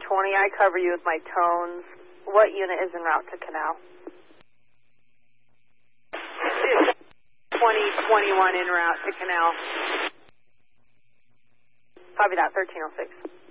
I cover you with my tones. What unit is en route to Canal? 2021 en route to Canal. Copy that, 1306.